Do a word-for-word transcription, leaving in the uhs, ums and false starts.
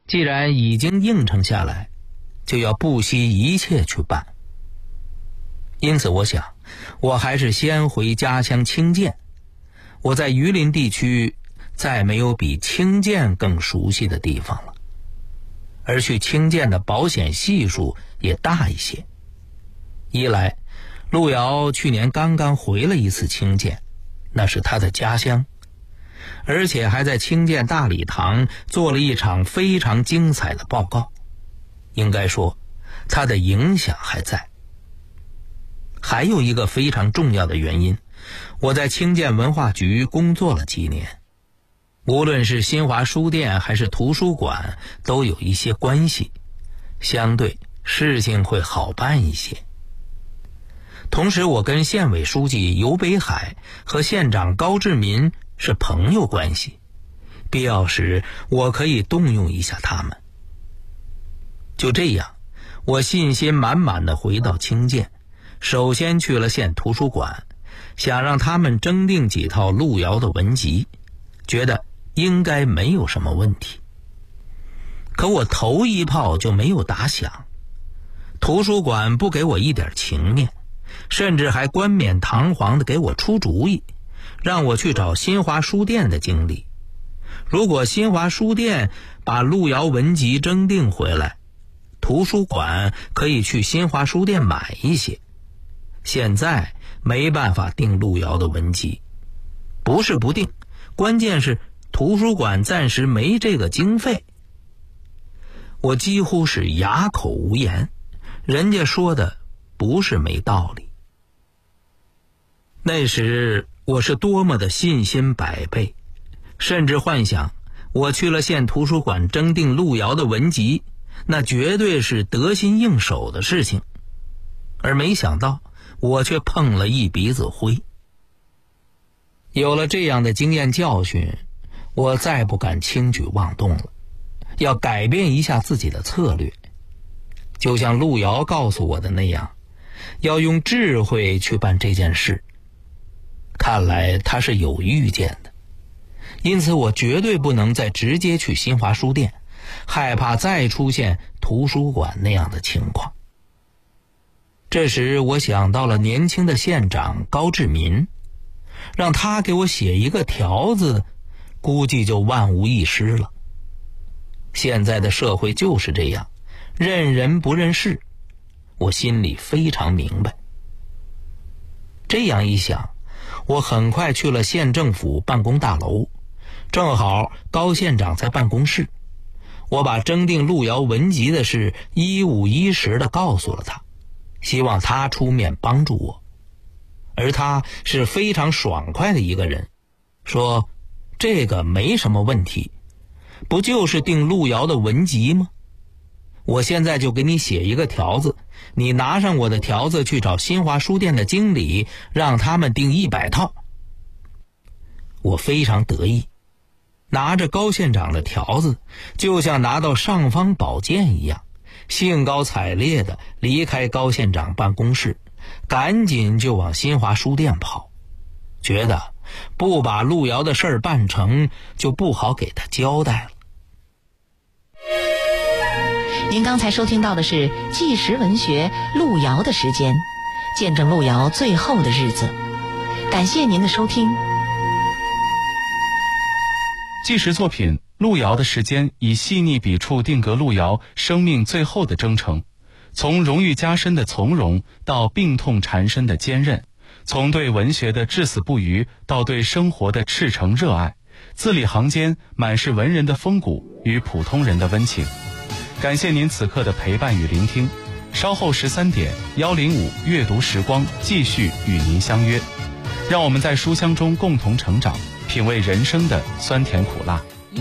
既然已经应承下来，就要不惜一切去办。因此我想，我还是先回家乡清涧。我在榆林地区再没有比清涧更熟悉的地方了，而去清涧的保险系数也大一些。一来，路遥去年刚刚回了一次清涧，那是他的家乡，而且还在清涧大礼堂做了一场非常精彩的报告，应该说他的影响还在。还有一个非常重要的原因，我在清涧文化局工作了几年，无论是新华书店还是图书馆都有一些关系，相对事情会好办一些。同时我跟县委书记游北海和县长高志民是朋友关系，必要时我可以动用一下他们。就这样，我信心满满地回到清涧，首先去了县图书馆，想让他们征订几套路遥的文集，觉得应该没有什么问题。可我头一炮就没有打响，图书馆不给我一点情面，甚至还冠冕堂皇地给我出主意，让我去找新华书店的经理。如果新华书店把路遥文集征订回来，图书馆可以去新华书店买一些。现在没办法订路遥的文集，不是不订，关键是图书馆暂时没这个经费。我几乎是哑口无言，人家说的不是没道理。那时我是多么的信心百倍，甚至幻想我去了县图书馆征订路遥的文集，那绝对是得心应手的事情。而没想到我却碰了一鼻子灰。有了这样的经验教训，我再不敢轻举妄动了，要改变一下自己的策略。就像路遥告诉我的那样，要用智慧去办这件事。看来他是有预见的，因此我绝对不能再直接去新华书店，害怕再出现图书馆那样的情况。这时我想到了年轻的县长高志民，让他给我写一个条子，估计就万无一失了。现在的社会就是这样，认人不认事，我心里非常明白。这样一想，我很快去了县政府办公大楼，正好高县长在办公室。我把征订路遥文集的事一五一十地告诉了他，希望他出面帮助我。而他是非常爽快的一个人，说这个没什么问题，不就是订路遥的文集吗？我现在就给你写一个条子，你拿上我的条子去找新华书店的经理，让他们订一百套。我非常得意，拿着高县长的条子，就像拿到尚方宝剑一样，兴高采烈地离开高县长办公室，赶紧就往新华书店跑，觉得不把路遥的事儿办成，就不好给他交代了。 您刚才收听到的是纪实文学路遥的时间，见证路遥最后的日子。感谢您的收听。 纪实作品《路遥的时间》以细腻笔触定格路遥生命最后的征程，从荣誉加身的从容到病痛缠身的坚韧，从对文学的至死不渝到对生活的赤诚热爱，字里行间满是文人的风骨与普通人的温情。感谢您此刻的陪伴与聆听，稍后十三点幺零五阅读时光继续与您相约，让我们在书香中共同成长，品味人生的酸甜苦辣。